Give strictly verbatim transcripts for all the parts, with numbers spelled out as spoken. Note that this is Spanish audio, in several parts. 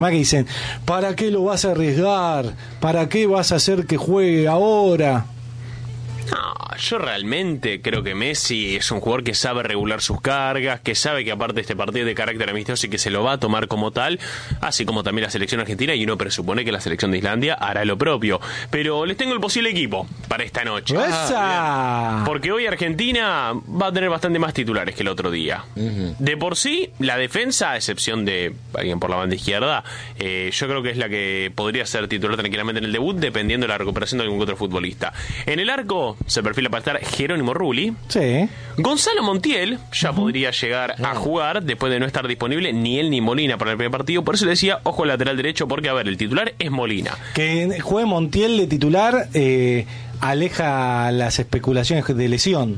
que dicen, ¿para qué lo vas a arriesgar? ¿Para qué vas a hacer que juegue ahora? No, yo realmente creo que Messi es un jugador que sabe regular sus cargas, que sabe que aparte de este partido de carácter amistoso y que se lo va a tomar como tal, así como también la selección argentina, y uno presupone que la selección de Islandia hará lo propio. Pero les tengo el posible equipo para esta noche. ¡Esa! Porque hoy Argentina va a tener bastante más titulares que el otro día. Uh-huh. De por sí, la defensa, a excepción de alguien por la banda izquierda, eh, yo creo que es la que podría ser titular tranquilamente en el debut, dependiendo de la recuperación de algún otro futbolista. En el arco se perfila para estar Jerónimo Rulli. Sí. Gonzalo Montiel ya uh-huh. podría llegar uh-huh. a jugar después de no estar disponible ni él ni Molina para el primer partido. Por eso le decía, ojo al lateral derecho, porque a ver, el titular es Molina. Que juegue Montiel de titular eh, aleja las especulaciones de lesión.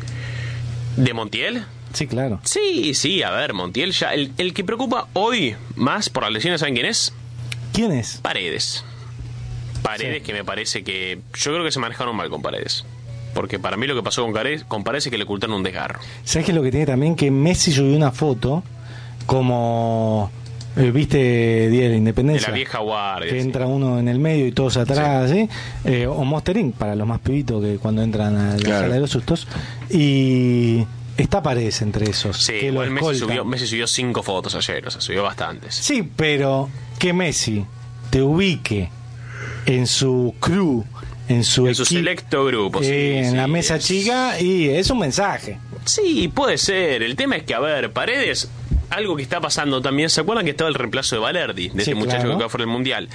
¿De Montiel? Sí, claro. Sí, sí, a ver, Montiel ya... El, el que preocupa hoy más por las lesiones, ¿saben quién es? ¿Quién es? Paredes. Paredes, sí. Que me parece que... Yo creo que se manejaron mal con Paredes. Porque para mí lo que pasó con Paredes, con Paredes es que le ocultaron un desgarro. ¿Sabes qué es lo que tiene también? Que Messi subió una foto como... Eh, ¿Viste Día de la Independencia? De la vieja guardia. Que sí. entra uno en el medio y todos atrás, ¿sí? ¿sí? Eh, o Monster incorporated para los más pibitos que cuando entran a la claro. sala de los sustos. Y... Está Paredes entre esos. Sí, que igual lo Messi subió, Messi subió cinco fotos ayer, o sea, subió bastantes. Sí, pero que Messi te ubique en su crew, en su en su selecto grupo, eh, sí, en sí, la mesa es... chica, y es un mensaje. Sí, puede ser. El tema es que, a ver, Paredes, algo que está pasando también, ¿se acuerdan que estaba el reemplazo de Valerdi, de sí, este muchacho claro. que quedó fuera del Mundial?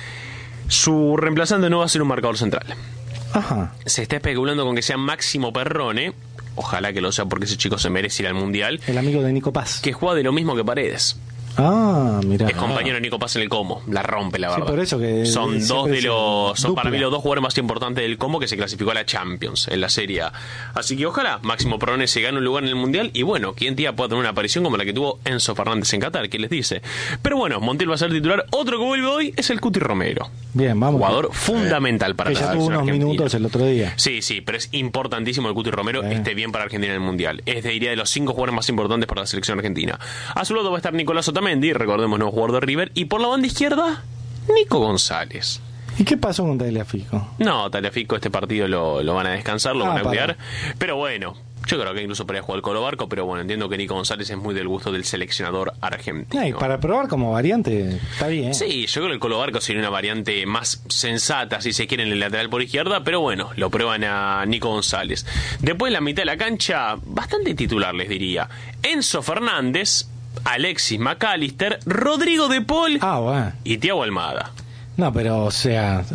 Su reemplazante no va a ser un marcador central. Ajá. Se está especulando con que sea Máximo Perrone. Ojalá que lo sea, porque ese chico se merece ir al Mundial. El amigo de Nico Paz. Que juega de lo mismo que Paredes. Ah, mira. Es compañero de Nico Paz en el Como. La rompe, la verdad. Sí, por eso que son dos de los. Son dupla. Para mí los dos jugadores más importantes del Como, que se clasificó a la Champions en la Serie A. Así que ojalá Máximo Perrone se gane un lugar en el Mundial. Y bueno, quien día pueda tener una aparición como la que tuvo Enzo Fernández en Qatar. ¿Quién les dice? Pero bueno, Montiel va a ser titular. Otro que vuelve hoy es el Cuti Romero. Bien, vamos. Jugador fundamental para que la ya selección tuvo unos argentina. minutos el otro día. Sí, sí, pero es importantísimo que el Cuti Romero bien. esté bien para Argentina en el Mundial. Es de, diría, de los cinco jugadores más importantes para la selección argentina. A su lado va a estar Nicolás Otamendi, recordemos, nuevo jugador de River. Y por la banda izquierda, Nico González. ¿Y qué pasó con Tagliafico? No, Tagliafico este partido lo, lo van a descansar, lo ah, van a para. cuidar. Pero bueno, yo creo que incluso podría jugar el Colo Barco, pero bueno, entiendo que Nico González es muy del gusto del seleccionador argentino. No, y para probar como variante, está bien. Sí, yo creo que el Colo Barco sería una variante más sensata, si se quiere, en el lateral por izquierda, pero bueno, lo prueban a Nico González. Después, la mitad de la cancha, bastante titular, les diría. Enzo Fernández, Alexis McAllister, Rodrigo de Paul ah, bueno. y Thiago Almada. No, pero o sea,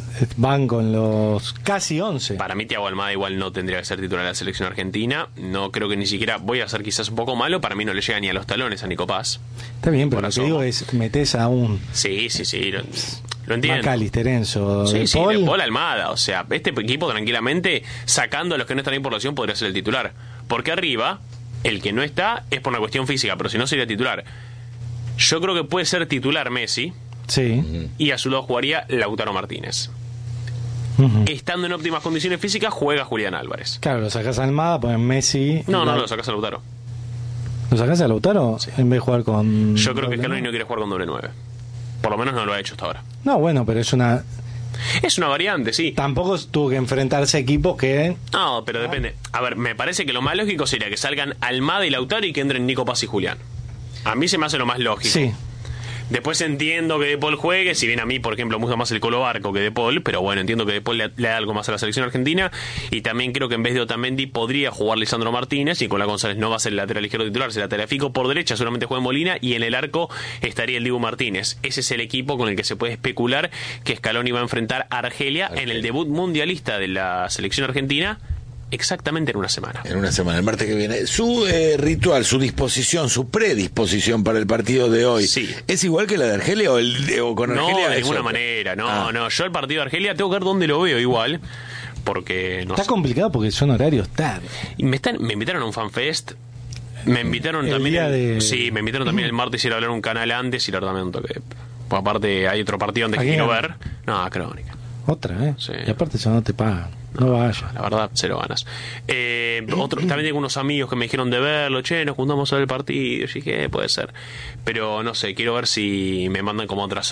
van con los casi once. Para mí Thiago Almada igual no tendría que ser titular de la selección argentina. No creo que ni siquiera, voy a ser quizás un poco malo, para mí no le llega ni a los talones a Nico Paz. Está bien, pero Por lo que asomo. digo es, metés a un... Sí, sí, sí, lo, lo entiendo. McAllister, Enzo, Sí, de sí, Paul. de Paul Almada. O sea, este equipo tranquilamente, sacando a los que no están en población, podría ser el titular. Porque arriba, el que no está es por una cuestión física, pero si no sería titular. Yo creo que puede ser titular Messi. Sí. Y a su lado jugaría Lautaro Martínez. Uh-huh. Estando en óptimas condiciones físicas, juega Julián Álvarez. Claro, lo sacás a Almada, pones Messi. No, no, la... lo sacás a Lautaro. ¿Lo sacás a Lautaro? Sí. En vez de jugar con... Yo creo que Scaloni no quiere jugar con doble nueve. Por lo menos no lo ha hecho hasta ahora. No, bueno, pero es una... Es una variante, sí. Tampoco tuvo que enfrentarse a equipos que... No, pero depende. A ver, me parece que lo más lógico sería que salgan Almada y Lautaro y que entren Nico Paz y Julián. A mí se me hace lo más lógico. Sí. Después entiendo que De Paul juegue, si bien a mí, por ejemplo, me gusta más el Colo Barco que De Paul, pero bueno, entiendo que De Paul le, le da algo más a la selección argentina, y también creo que en vez de Otamendi podría jugar Lisandro Martínez, y con la González no va a ser el lateral izquierdo titular, será Tagliafico. Por derecha solamente juega Molina, y en el arco estaría el Dibu Martínez. Ese es el equipo con el que se puede especular que Scaloni va a enfrentar a Argelia okay. en el debut mundialista de la selección argentina, exactamente en una semana. En una semana, el martes que viene. Su eh, ritual, su disposición, su predisposición para el partido de hoy, sí. ¿es igual que la de Argelia o, el, o con no, Argelia? No, de ninguna otra? manera. No, ah. no. Yo el partido de Argelia tengo que ver dónde lo veo igual. Porque no Está sé. complicado porque son horarios tarde. Y me, están, me invitaron a un fanfest. Me invitaron el también. Día de... Sí, me invitaron también el martes a ir a hablar un canal antes y la verdad me un toque. Pues aparte hay otro partido antes que quiero ver. No, Crónica. Otra, ¿eh? Sí. Y aparte eso no te pagan. No, no vayas. La verdad, cero ganas. Eh, otro, también tengo unos amigos que me dijeron de verlo. Che, nos juntamos a ver el partido. Y dije, eh, puede ser. Pero no sé, quiero ver si me mandan como otras